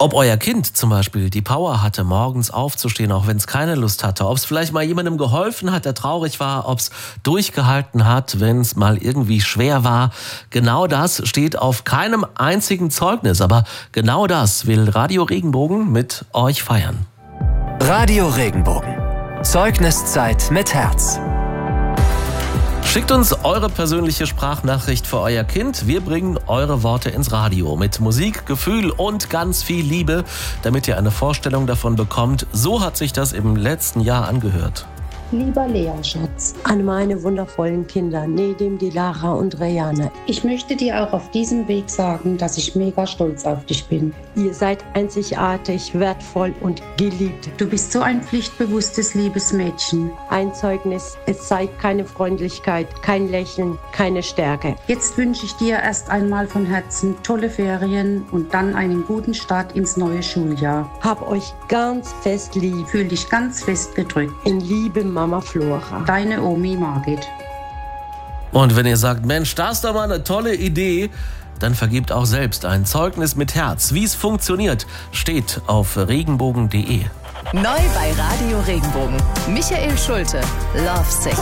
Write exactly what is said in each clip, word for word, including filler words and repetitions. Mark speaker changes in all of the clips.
Speaker 1: Ob euer Kind zum Beispiel die Power hatte, morgens aufzustehen, auch wenn es keine Lust hatte, ob es vielleicht mal jemandem geholfen hat, der traurig war, ob es durchgehalten hat, wenn es mal irgendwie schwer war, genau das steht auf keinem einzigen Zeugnis. Aber genau das will Radio Regenbogen mit euch feiern.
Speaker 2: Radio Regenbogen. Zeugniszeit mit Herz.
Speaker 1: Schickt uns eure persönliche Sprachnachricht für euer Kind. Wir bringen eure Worte ins Radio mit Musik, Gefühl und ganz viel Liebe, damit ihr eine Vorstellung davon bekommt. So hat sich das im letzten Jahr angehört.
Speaker 3: Lieber Lea, Schatz,
Speaker 4: An meine wundervollen Kinder, Nedim, Dilara und Rayane.
Speaker 3: ich möchte dir auch auf diesem Weg sagen, dass ich mega stolz auf dich bin.
Speaker 4: Ihr seid einzigartig, wertvoll und geliebt.
Speaker 3: Du bist so ein pflichtbewusstes, liebes Mädchen.
Speaker 4: Ein Zeugnis, es zeigt keine Freundlichkeit, kein Lächeln, keine Stärke.
Speaker 3: Jetzt wünsche ich dir erst einmal von Herzen tolle Ferien und dann einen guten Start ins neue Schuljahr.
Speaker 4: Hab euch ganz fest lieb.
Speaker 3: Fühl dich ganz fest gedrückt.
Speaker 4: In Liebe, Mama Flora.
Speaker 3: Deine Omi Margit.
Speaker 1: Und wenn ihr sagt, Mensch, das ist doch mal eine tolle Idee, dann vergebt auch selbst ein Zeugnis mit Herz. Wie es funktioniert, steht auf regenbogen punkt de.
Speaker 5: Neu bei Radio Regenbogen. Michael Schulte, Love Sick.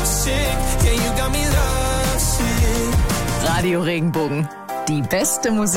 Speaker 5: Radio Regenbogen. Die beste Musik.